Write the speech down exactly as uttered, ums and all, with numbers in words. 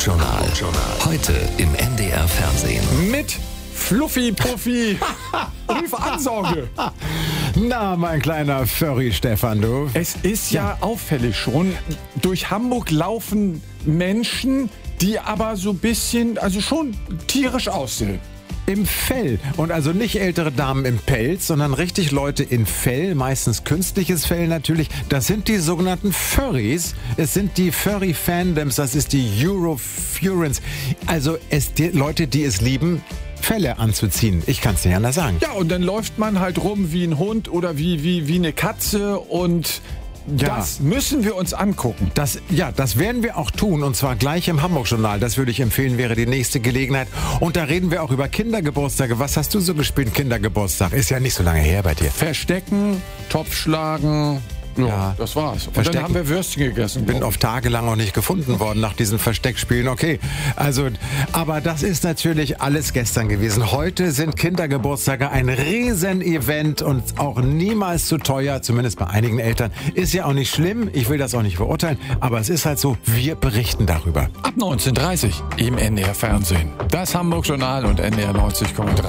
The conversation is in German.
Hamburg-Journal. Heute im N D R Fernsehen. Mit Fluffy Puffy. Ruf Ansorge. Na, mein kleiner Furry Stefan, du. Es ist ja, ja auffällig schon, durch Hamburg laufen Menschen, die aber so ein bisschen, also schon tierisch aussehen. Im Fell. Und also nicht ältere Damen im Pelz, sondern richtig Leute in Fell, meistens künstliches Fell natürlich. Das sind die sogenannten Furries. Es sind die Furry-Fandoms, das ist die Eurofurence. Also es die Leute, die es lieben, Felle anzuziehen. Ich kann es nicht anders sagen. Ja, und dann läuft man halt rum wie ein Hund oder wie, wie, wie eine Katze und ja. Das müssen wir uns angucken. Das, ja, das werden wir auch tun und zwar gleich im Hamburg-Journal. Das würde ich empfehlen, wäre die nächste Gelegenheit. Und da reden wir auch über Kindergeburtstage. Was hast du so gespielt, Kindergeburtstag? Ist ja nicht so lange her bei dir. Verstecken, Topf schlagen. Ja, ja, das war's. Und Verstecken. Dann haben wir Würstchen gegessen. Bin oft tagelang auch nicht gefunden worden nach diesen Versteckspielen. Okay, also, aber das ist natürlich alles gestern gewesen. Heute sind Kindergeburtstage ein Riesenevent und auch niemals zu teuer, zumindest bei einigen Eltern. Ist ja auch nicht schlimm, ich will das auch nicht verurteilen, aber es ist halt so, wir berichten darüber. Ab neunzehn Uhr dreißig im N D R Fernsehen. Das Hamburg-Journal und N D R neunzig Komma drei.